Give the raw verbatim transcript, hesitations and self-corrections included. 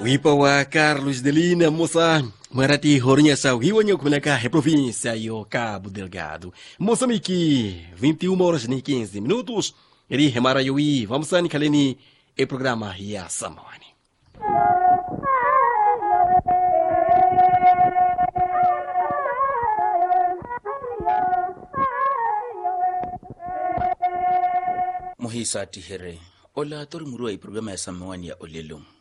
Wipa wa Carlos Delina Moça, marati horinha saugiwanyo kumenaka he província yo Cabo Delgado. Moçambique, vinte e uma horas e quinze minutos. Eri hemara yoi, vamos sani kaleni e programa ya Samawani. Mohisa tihere. Ola tori murua i programa ya Samawani ya Olelo.